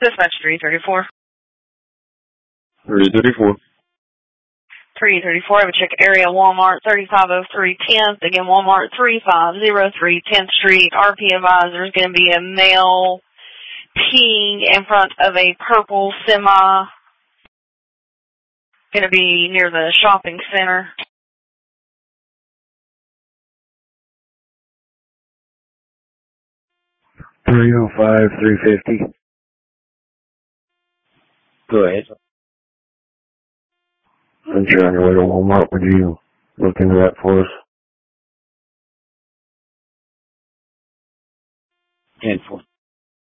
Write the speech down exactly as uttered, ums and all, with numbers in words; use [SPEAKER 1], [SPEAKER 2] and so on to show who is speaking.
[SPEAKER 1] Dispatch three thirty-four.
[SPEAKER 2] three thirty-four.
[SPEAKER 1] three thirty-four, I would check area Walmart thirty-five oh three tenth. Again, Walmart thirty-five oh three tenth Street. R P advisor is going to be a male peeing in front of a purple semi. Going to be near the shopping center.
[SPEAKER 2] three oh five, three fifty. Go ahead. Since you're on your way to Walmart, would you look into that for us? ten four.